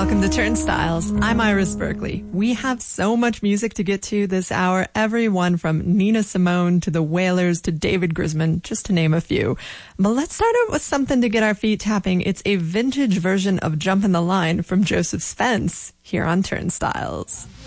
welcome to Turnstiles. I'm Iris Berkeley. We have so much music to get to this hour, everyone from Nina Simone to the Wailers to David Grisman, just to name a few. But let's start out with something to get our feet tapping. It's a vintage version of Jumpin' the Line from Joseph Spence here on Turnstiles.